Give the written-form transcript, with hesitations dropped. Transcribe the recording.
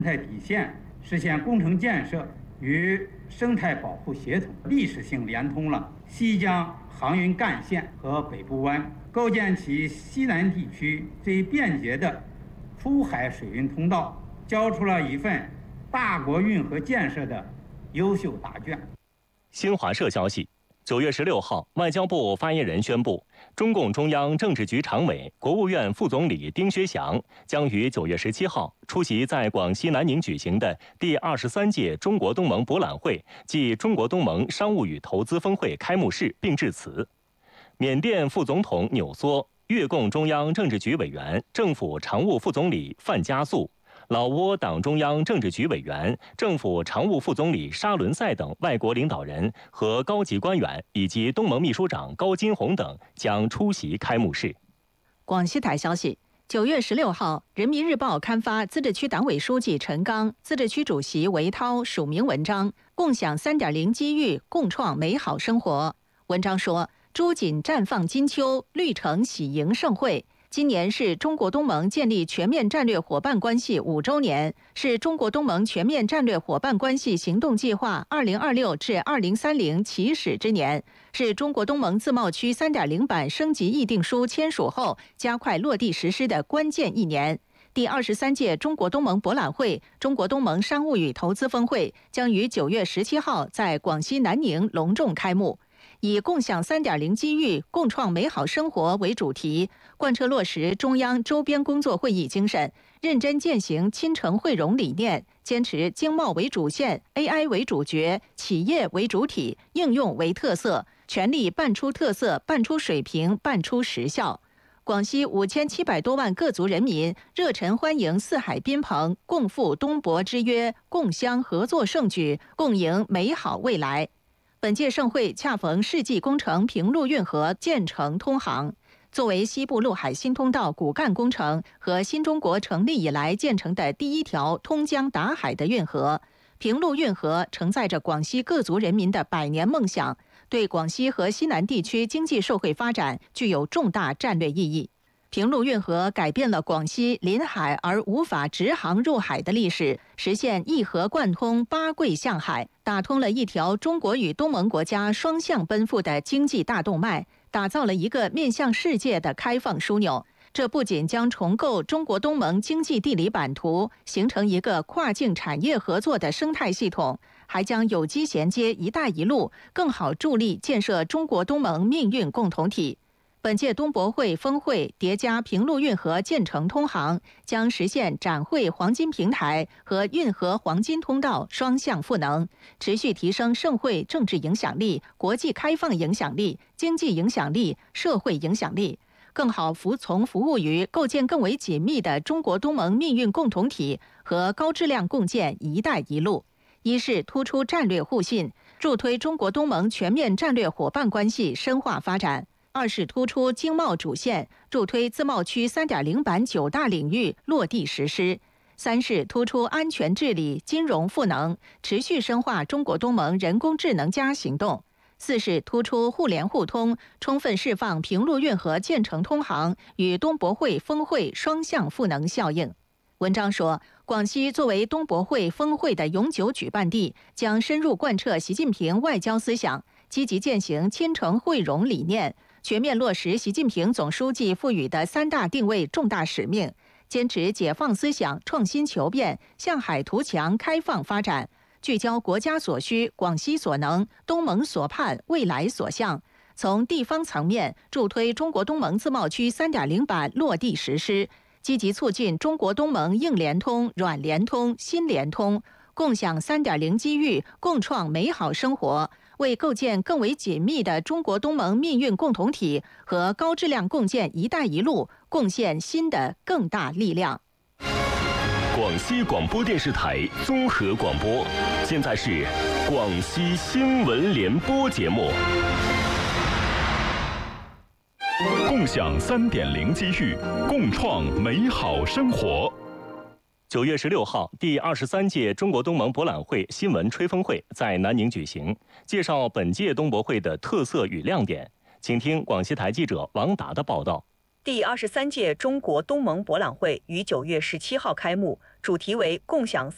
态底线，实现工程建设与生态保护协同，历史性连通了西江航运干线和北部湾，构建起西南地区最便捷的出海水运通道，交出了一份大国运河建设的优秀答卷。 新华社消息，9月16号，外交部发言人宣布，中共中央政治局常委、国务院副总理丁薛祥将于9月17号出席在广西南宁举行的第23届中国东盟博览会暨中国东盟商务与投资峰会开幕式并致辞。缅甸副总统纽梭、越共中央政治局委员、政府常务副总理范加素、老挝党中央政治局委员、政府常务副总理沙伦塞等外国领导人和高级官员，以及东盟秘书长高金洪等将出席开幕式。 广西台消息，9月16号，《人民日报》刊发自治区党委书记陈刚、自治区主席韦涛署名文章，共享3.0机遇，共创美好生活。文章说，朱锦绽放金秋，绿城喜迎盛会。今年是中国东盟建立全面战略伙伴关系5周年，是中国东盟全面战略伙伴关系行动计划2026至2030起始之年，是中国东盟自贸区3.0版升级议定书签署后加快落地实施的关键一年。第23届中国东盟博览会、中国东盟商务与投资峰会将于9月17号在广西南宁隆重开幕。以共享3.0机遇，共创美好生活为主题，贯彻落实中央周边工作会议精神，认真践行亲诚惠容理念，坚持经贸为主线、AI 为主角、企业为主体、应用为特色，全力办出特色、办出水平、办出实效。广西5700多万各族人民热忱欢迎四海宾朋，共赴东博之约，共襄合作盛举，共迎美好未来。本届盛会恰逢世纪工程平陆运河建成通航，作为西部陆海新通道骨干工程和新中国成立以来建成的第一条通江达海的运河，平陆运河承载着广西各族人民的100年梦想，对广西和西南地区经济社会发展具有重大战略意义。平陆运河改变了广西临海而无法直航入海的历史，实现一河贯通、八桂向海，打通了一条中国与东盟国家双向奔赴的经济大动脉，打造了一个面向世界的开放枢纽。这不仅将重构中国东盟经济地理版图，形成一个跨境产业合作的生态系统，还将有机衔接“一带一路”，更好助力建设中国东盟命运共同体。本届东博会峰会叠加平陆运河建成通航，将实现展会黄金平台和运河黄金通道双向赋能，持续提升盛会政治影响力、国际开放影响力、经济影响力、社会影响力，更好服务于构建更为紧密的中国东盟命运共同体和高质量共建“一带一路”。一是突出战略互信，助推中国东盟全面战略伙伴关系深化发展。二是突出经贸主线，助推自贸区3.0版9大领域落地实施。三是突出安全治理、金融赋能，持续深化中国东盟人工智能行动。四是突出互联互通，充分释放平陆运河建成通航与东博会峰会双向赋能效应。文章说，广西作为东博会峰会的永久举办地，将深入贯彻习近平外交思想，积极践行亲诚惠容理念，全面落实习近平总书记赋予的3大定位重大使命，坚持解放思想、创新求变、向海图强开放发展，聚焦国家所需、广西所能、东盟所盼、未来所向，从地方层面助推中国东盟自贸区3.0版落地实施，积极促进中国东盟硬联通、软联通、新联通，共享3.0机遇，共创美好生活，为构建更为紧密的中国东盟命运共同体和高质量共建“一带一路”贡献新的更大力量。 广西广播电视台综合广播，现在是广西新闻联播节目。共享3.0机遇，共创美好生活。9月16号，第23届中国东盟博览会新闻吹风会在南宁举行，介绍本届东博会的特色与亮点。请听广西台记者王达的报道。 第23届中国东盟博览会于9月17号开幕，主题为“共享